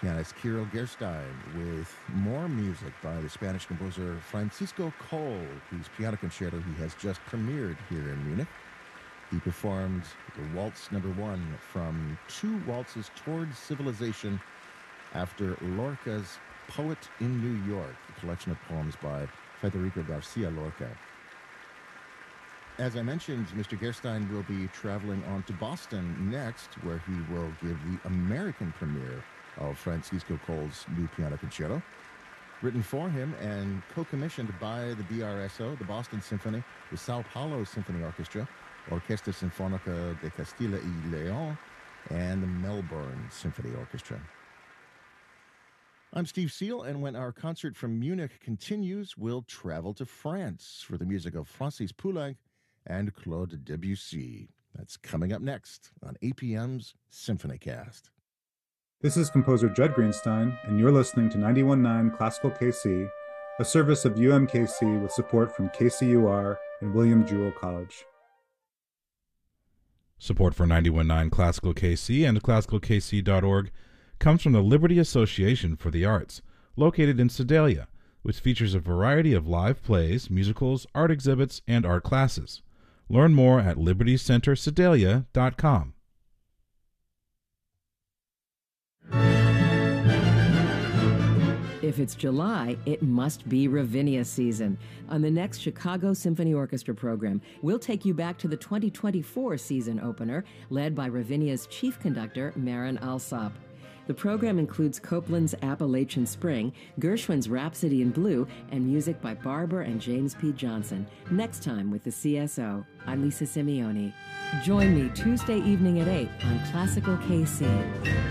pianist Kirill Gerstein with more music by the Spanish composer Francisco Coll, whose piano concerto he has just premiered here in Munich. He performed the Waltz No. 1 from Two Waltzes Towards Civilization after Lorca's Poet in New York, a collection of poems by Federico Garcia Lorca. As I mentioned, Mr. Gerstein will be traveling on to Boston next, where he will give the American premiere of Francisco Coll's new piano concerto, written for him and co-commissioned by the BRSO, the Boston Symphony, the Sao Paulo Symphony Orchestra, Orquesta Sinfónica de Castilla y León, and the Melbourne Symphony Orchestra. I'm Steve Seal, and when our concert from Munich continues, we'll travel to France for the music of Francis Poulenc and Claude Debussy. That's coming up next on APM's SymphonyCast. This is composer Judd Greenstein, and you're listening to 91.9 Classical KC, a service of UMKC with support from KCUR and William Jewell College. Support for 91.9 Classical KC and ClassicalKC.org comes from the Liberty Association for the Arts, located in Sedalia, which features a variety of live plays, musicals, art exhibits, and art classes. Learn more at libertycentersedalia.com. If it's July, it must be Ravinia season. On the next Chicago Symphony Orchestra program, we'll take you back to the 2024 season opener, led by Ravinia's chief conductor, Marin Alsop. The program includes Copland's Appalachian Spring, Gershwin's Rhapsody in Blue, and music by Barber and James P. Johnson. Next time with the CSO, I'm Lisa Simeoni. Join me Tuesday evening at 8 on Classical KC.